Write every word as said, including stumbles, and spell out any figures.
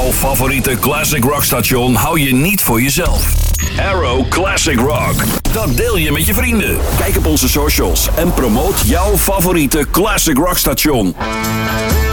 Jouw favoriete classic rock station hou je niet voor jezelf. Arrow Classic Rock. Dat deel je met je vrienden. Kijk op onze socials en promoot jouw favoriete classic rock station.